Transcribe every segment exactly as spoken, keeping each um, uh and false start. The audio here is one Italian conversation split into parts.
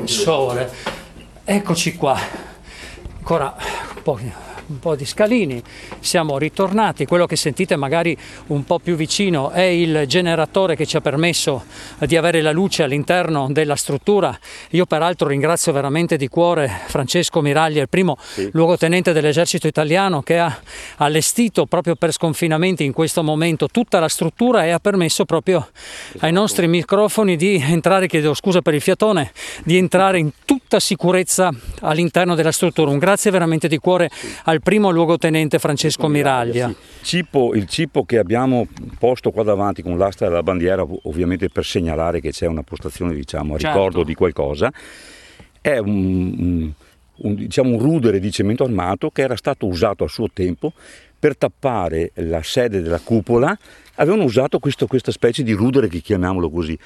sole. Eccoci qua, ancora un po', un po' di scalini, siamo ritornati. Quello che sentite magari un po' più vicino è il generatore che ci ha permesso di avere la luce all'interno della struttura. Io peraltro ringrazio veramente di cuore Francesco Miraglia, il primo sì. luogotenente dell'esercito italiano, che ha allestito proprio per sconfinamenti in questo momento tutta la struttura e ha permesso proprio esatto. ai nostri microfoni di entrare, chiedo scusa per il fiatone, di entrare in tutta sicurezza all'interno della struttura. Un grazie veramente di cuore sì. al primo luogotenente Francesco Miraglia. Sì. Cipo, il cipo che abbiamo posto qua davanti con l'asta della bandiera, ovviamente per segnalare che c'è una postazione, diciamo, a certo. ricordo di qualcosa, è un, un, un, diciamo, un rudere di cemento armato che era stato usato a suo tempo per tappare la sede della cupola. Avevano usato questo, questa specie di rudere, che chiamiamolo così.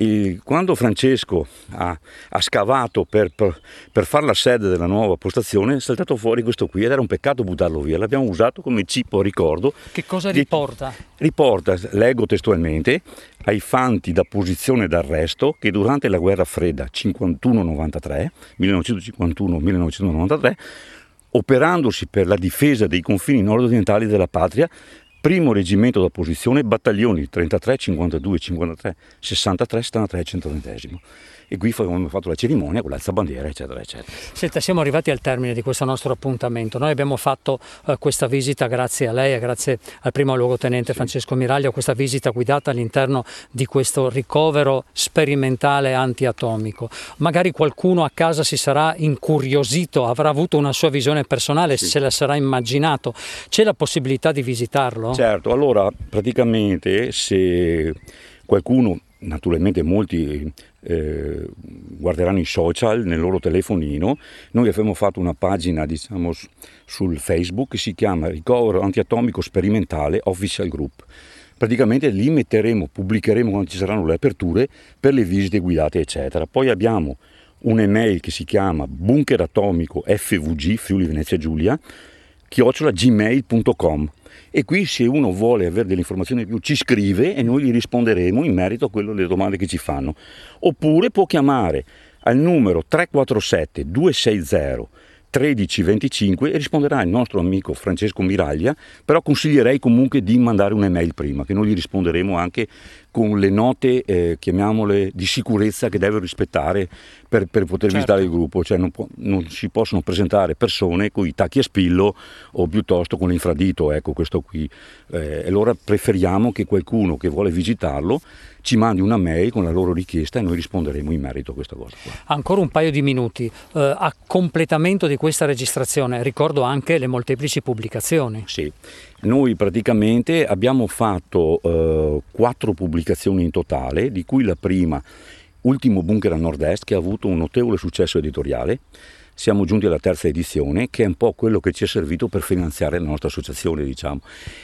E quando Francesco ha, ha scavato per, per, per fare la sede della nuova postazione, è saltato fuori questo qui ed era un peccato buttarlo via. L'abbiamo usato come cipo ricordo. Che cosa riporta? Riporta, leggo testualmente, ai fanti da posizione d'arresto che durante la guerra fredda cinquantuno novantatré, millenovecentocinquantuno millenovecentonovantatré, operandosi per la difesa dei confini nord-orientali della patria, primo reggimento da posizione, battaglioni trentatré, cinquantadue, cinquantatré, sessantatré, settantatré e centoventesimo. E qui abbiamo fatto la cerimonia con l'alzabandiera, eccetera, eccetera. Senta, siamo arrivati al termine di questo nostro appuntamento. Noi abbiamo fatto uh, questa visita grazie a lei e grazie al primo luogotenente sì. Francesco Miraglia, questa visita guidata all'interno di questo ricovero sperimentale antiatomico. Magari qualcuno a casa si sarà incuriosito, avrà avuto una sua visione personale, sì. se la sarà immaginato. C'è la possibilità di visitarlo? Certo, allora praticamente se qualcuno, naturalmente molti eh, guarderanno i social nel loro telefonino, noi abbiamo fatto una pagina, diciamo, sul Facebook che si chiama Ricovero Antiatomico Sperimentale Official Group. Praticamente lì metteremo, pubblicheremo quando ci saranno le aperture per le visite guidate, eccetera. Poi abbiamo un'email che si chiama bunkeratomico fvg Friuli Venezia Giulia chiocciola gmail punto com. E qui se uno vuole avere delle informazioni in più ci scrive e noi gli risponderemo in merito a quello, le domande che ci fanno. Oppure può chiamare al numero tre quattro sette due sei zero uno tre due cinque e risponderà il nostro amico Francesco Miraglia, però consiglierei comunque di mandare un'email prima, che noi gli risponderemo anche con le note, eh, chiamiamole, di sicurezza che deve rispettare per, per poter certo. visitare il gruppo. Cioè non, può, non si possono presentare persone con i tacchi a spillo o piuttosto con l'infradito, ecco questo qui. Eh, allora preferiamo che qualcuno che vuole visitarlo ci mandi una mail con la loro richiesta e noi risponderemo in merito a questa cosa qua. Ancora un paio di minuti. Eh, a completamento di questa registrazione ricordo anche le molteplici pubblicazioni. Sì, noi praticamente abbiamo fatto eh, quattro pubblicazioni in totale, di cui la prima, Ultimo bunker a nord-est, che ha avuto un notevole successo editoriale. Siamo giunti alla terza edizione, che è un po' quello che ci è servito per finanziare la nostra associazione, diciamo.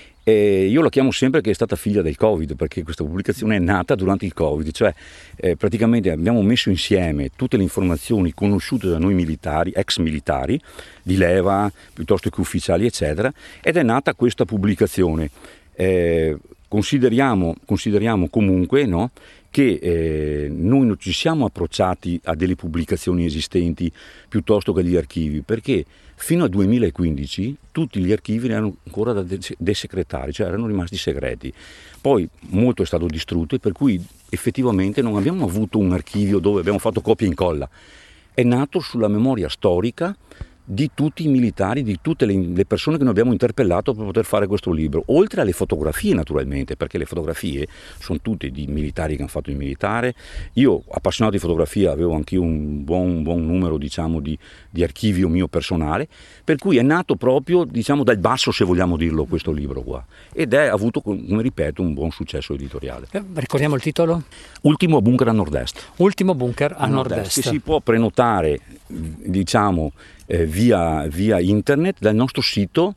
E io la chiamo sempre che è stata figlia del Covid, perché questa pubblicazione è nata durante il Covid, cioè eh, praticamente abbiamo messo insieme tutte le informazioni conosciute da noi militari, ex militari, di leva, piuttosto che ufficiali, eccetera, ed è nata questa pubblicazione. Eh, consideriamo, consideriamo comunque, no, che eh, noi non ci siamo approcciati a delle pubblicazioni esistenti piuttosto che agli archivi, perché fino al duemilaquindici tutti gli archivi erano ancora da desecretari, cioè erano rimasti segreti. Poi molto è stato distrutto e per cui effettivamente non abbiamo avuto un archivio dove abbiamo fatto copia e incolla. È nato sulla memoria storica di tutti i militari, di tutte le, le persone che noi abbiamo interpellato per poter fare questo libro, oltre alle fotografie naturalmente, perché le fotografie sono tutte di militari che hanno fatto il militare. Io, appassionato di fotografia, avevo anch'io un buon, un buon numero, diciamo, di, di archivio mio personale, per cui è nato proprio, diciamo, dal basso, se vogliamo dirlo, questo libro qua, ed è avuto, come ripeto, un buon successo editoriale. Eh, ricordiamo il titolo? Ultimo bunker a nord-est. Ultimo bunker a, a nord-est. nord-est, che si può prenotare, diciamo, Eh, via, via internet dal nostro sito w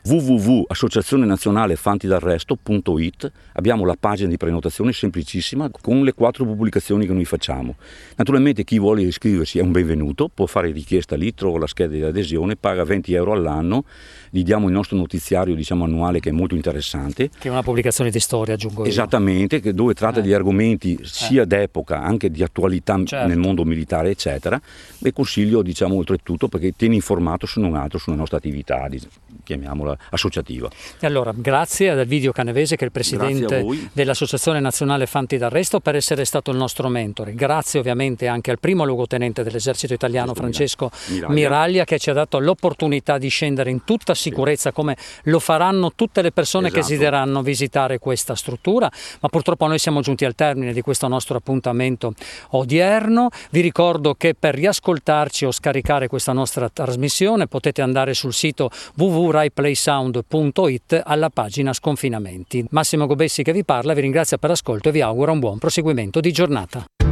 w w w punto associazione nazionale fanti d'arresto punto it, abbiamo la pagina di prenotazione semplicissima con le quattro pubblicazioni che noi facciamo. Naturalmente chi vuole iscriversi è un benvenuto, può fare richiesta lì, trova la scheda di adesione, paga venti euro all'anno, gli diamo il nostro notiziario diciamo annuale che è molto interessante. Che è una pubblicazione di storia, aggiungo io. Esattamente, che dove tratta eh. di argomenti sia eh. d'epoca, anche di attualità certo. nel mondo militare eccetera, e consiglio diciamo oltretutto perché tiene informato su non altro sulla nostra attività, chiamiamola associativa. E allora grazie ad Elvidio Canavese che è il presidente dell'Associazione Nazionale Fanti d'Arresto per essere stato il nostro mentore, grazie ovviamente anche al primo luogotenente dell'esercito italiano Francesco Miraglia. Miraglia che ci ha dato l'opportunità di scendere in tutta sicurezza come lo faranno tutte le persone esatto. che desideranno visitare questa struttura, ma purtroppo noi siamo giunti al termine di questo nostro appuntamento odierno. Vi ricordo che per riascoltarci o scaricare questa nostra trasmissione potete andare sul sito w w w punto rai play sound punto it alla pagina Sconfinamenti. Massimo Gobessi che vi parla vi ringrazia per l'ascolto e vi auguro un buon proseguimento di giornata.